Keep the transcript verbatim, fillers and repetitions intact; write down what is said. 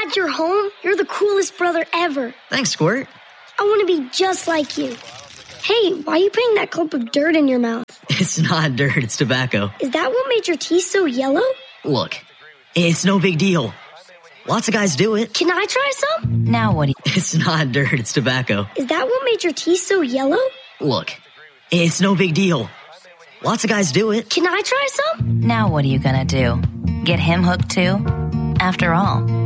that you're home. You're the coolest brother ever. Thanks, Squirt. I want to be just like you. Hey, why are you putting that clump of dirt in your mouth? It's not dirt, it's tobacco. Is that what made your teeth so yellow? Look, it's no big deal. Lots of guys do it. Can I try some? Now what do you... It's not dirt, it's tobacco. Is that what made your teeth so yellow? Look, it's no big deal. Lots of guys do it. Can I try some? Now what are you gonna do? Get him hooked too? After all,